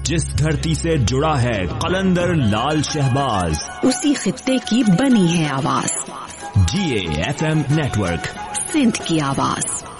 जिस धरती से जुड़ा है कलंदर लाल शहबाज, उसी खित्ते की बनी है आवाज। GA FM नेटवर्क, सिंध की आवाज।